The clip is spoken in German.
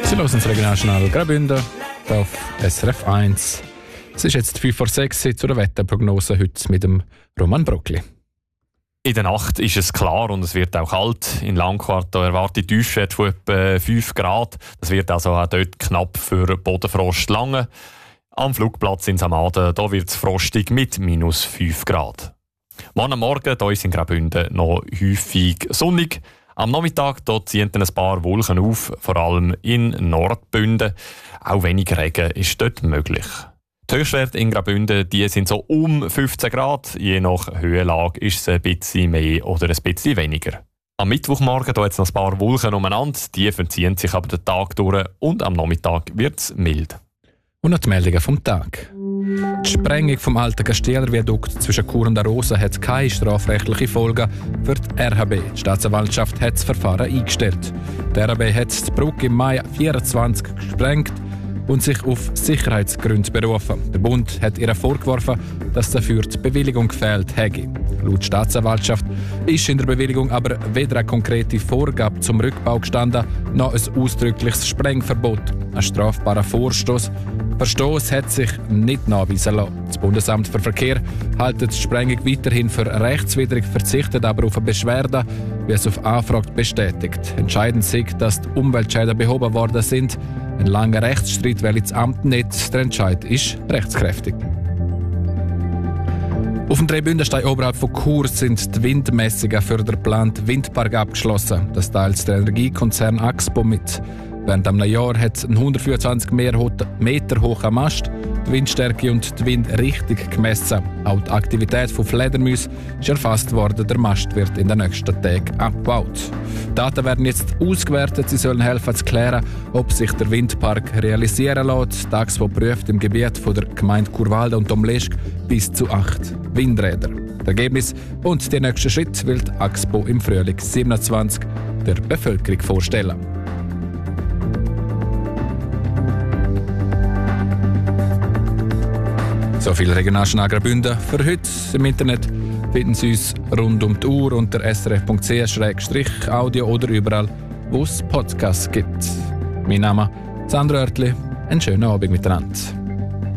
Sie hören das Regionaljournal Graubünden auf SRF 1. Es ist jetzt 5 vor 6 Uhr zu der Wetterprognose heute mit dem Roman Brockli. In der Nacht ist es klar und es wird auch kalt. In Langquart erwartet die Tiefstwerte von etwa 5 Grad. Das wird also auch dort knapp für Bodenfrost lange. Am Flugplatz in Samaden wird es frostig mit minus 5 Grad. Morgen am Morgen hier ist in Graubünden noch häufig sonnig. Am Nachmittag ziehen ein paar Wolken auf, vor allem in Nordbünden. Auch wenig Regen ist dort möglich. Die Höchstwerte in Graubünden die sind so um 15 Grad. Je nach Höhenlage ist es ein bisschen mehr oder ein bisschen weniger. Am Mittwochmorgen jetzt noch ein paar Wolken umeinander. Die verziehen sich aber den Tag durch und am Nachmittag wird es mild. Und noch die Meldungen vom Tag. Die Sprengung vom alten Gastieler-Viadukt zwischen Chur und Arosa hat keine strafrechtliche Folgen für die RHB. Die Staatsanwaltschaft hat das Verfahren eingestellt. Die RHB hat die Brücke im Mai 2024 gesprengt und sich auf Sicherheitsgründe berufen. Der Bund hat ihr vorgeworfen, dass dafür die Bewilligung gefehlt hätte. Laut Staatsanwaltschaft ist in der Bewilligung aber weder eine konkrete Vorgabe zum Rückbau gestanden, noch ein ausdrückliches Sprengverbot. Ein strafbarer Verstoß hat sich nicht nachweisen lassen. Das Bundesamt für Verkehr hält die Sprengung weiterhin für rechtswidrig, verzichtet aber auf eine Beschwerde, wie es auf Anfrage bestätigt. Entscheidend ist, dass die Umweltschäden behoben worden sind. Ein langer Rechtsstreit will das Amt nicht. Der Entscheid ist rechtskräftig. Auf dem Dreibündenstein oberhalb von Chur sind die Windmessungen für den geplanten Windpark abgeschlossen. Das teilt der Energiekonzern Axpo mit. Während einem Jahr hat ein 125 Meter hoher Mast die Windstärke und die Windrichtung gemessen. Auch die Aktivität von Fledermäusen ist erfasst worden. Der Mast wird in den nächsten Tagen abgebaut. Die Daten werden jetzt ausgewertet. Sie sollen helfen zu klären, ob sich der Windpark realisieren lässt. Die Axpo prüft im Gebiet von der Gemeinde Churwalden und Domleschg bis zu 8 Windräder. Das Ergebnis und die nächsten Schritte will die Axpo im Frühling 27 der Bevölkerung vorstellen. So viel Regionaljournal Graubünden für heute. Im Internet finden Sie uns rund um die Uhr unter srf.ch/audio oder überall, wo es Podcasts gibt. Mein Name ist Sandro Oertli. Einen schönen Abend miteinander.